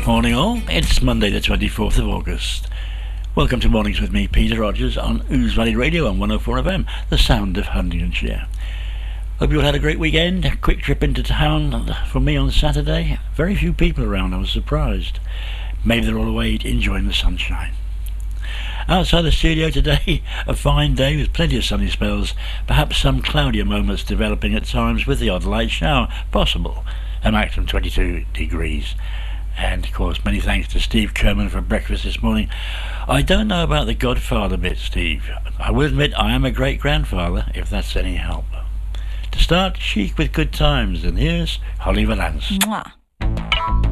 Morning all, it's Monday the 24th of August. Welcome to Mornings with me, Peter Rogers, on Ouse Valley Radio on 104 FM, the sound of Huntingdonshire. Hope you all had a great weekend. A quick trip into town for me on Saturday. Very few people around, I was surprised. Maybe they're all away enjoying the sunshine. Outside the studio today, a fine day with plenty of sunny spells, perhaps some cloudier moments developing at times with the odd light shower possible. A maximum 22 degrees. And of course, many thanks to Steve Kerman for breakfast this morning. I don't know about the Godfather bit, Steve. I will admit I am a great-grandfather, if that's any help. To start, Chic with Good Times, and here's Holly Valance. Mwah.